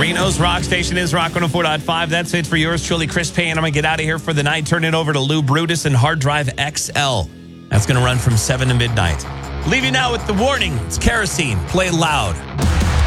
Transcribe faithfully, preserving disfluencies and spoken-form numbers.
Reno's rock station is Rock one oh four point five. That's it for yours truly, Chris Payne. I'm going to get out of here for the night. Turn it over to Lou Brutus and Hard Drive X L. That's going to run from seven to midnight. Leave you now with the warning. It's kerosene. Play loud.